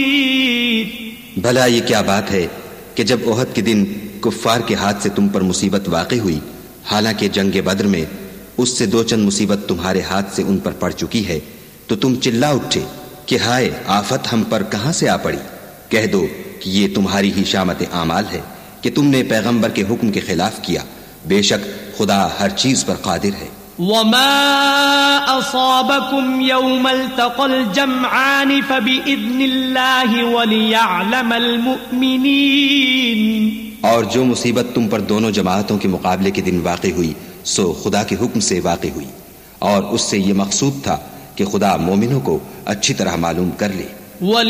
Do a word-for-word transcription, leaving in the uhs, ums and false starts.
भला ये क्या बात है कि जब ओहद के दिन कुफ्फार के हाथ से तुम पर मुसीबत वाक़ई हुई, हालांकि जंगे बद्र में उससे दो चंद मुसीबत तुम्हारे हाथ से उन पर पड़ चुकी है, तो तुम चिल्ला उठे कि हाय आफत हम पर कहां से आ पड़ी। कह दो कि ये तुम्हारी ही शामत आमाल है कि तुमने पैगंबर के हुक्म के खिलाफ किया। बेशक खुदा हर चीज पर कादिर है। वमा असाबकुम यौमल तक़ल जमआन फबिइज़्निल्लाहि वलियअलमल मुमिनीन। और जो मुसीबत तुम पर दोनों जमातों के मुकाबले के दिन वाक़ई हुई, सो खुदा के हुक्म से वाक़ई हुई, और उससे ये मकसूद था कि खुदा मोमिनों को अच्छी तरह मालूम कर ले।